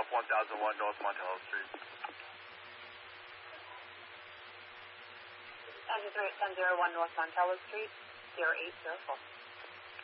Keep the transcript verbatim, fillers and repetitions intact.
off one thousand one North Montello Street. Engine three eight ten zero one North Montello Street, zero eight zero four.